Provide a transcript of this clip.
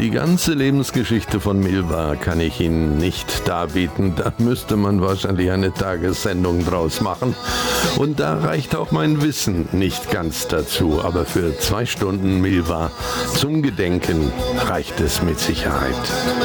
Die ganze Lebensgeschichte von Milva kann ich Ihnen nicht darbieten. Da müsste man wahrscheinlich eine Tagessendung draus machen. Und da reicht auch mein Wissen nicht ganz dazu. Aber für 2 Stunden Milva zum Gedenken reicht es mit Sicherheit.